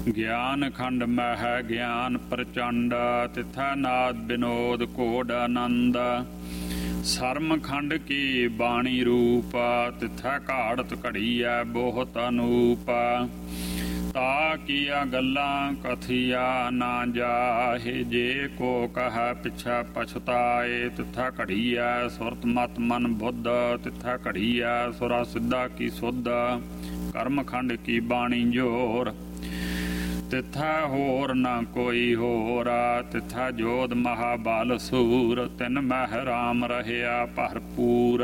ਗਿਆਨ ਖੰਡ ਮਹਿ ਗਿਆਨ ਪ੍ਰਚੰਡ, ਤਿਥੈ ਨਾਦ ਵਿਨੋਦ ਕੋਡ ਆਨੰਦ। ਸਰਮ ਖੰਡ ਕੀ ਬਾਣੀ ਰੂਪ, ਤਿਥੈ ਘਾੜਤ ਘੜੀਐ ਬਹੁਤ ਅਨੂਪ। ਤਾ ਕੀਆ ਗੱਲਾਂ ਕਥੀਆ ਨਾ ਜਾਹੇ, ਜੇ ਕੋ ਕਹੈ ਪਿਛੈ ਪਛਤਾਏ। ਤਿਥੈ ਘੜੀਐ ਸੁਰਤ ਮਤ ਮਨ ਬੁੱਧ, ਤਿਥੈ ਘੜੀਐ ਸੁਰਾ ਸਿੱਧਾ ਕੀ ਸੁਧ। ਕਰਮ ਖੰਡ ਕੀ ਬਾਣੀ ਜੋਰ, ਤਿਥੈ ਹੋਰ ਨਾ ਕੋਈ ਹੋਰ। ਤਿਥੈ ਜੋਧ ਮਹਾਬਲ ਸੂਰ, ਤਿਨ ਮਹਿ ਰਾਮ ਰਹਿਆ ਭਰਪੂਰ।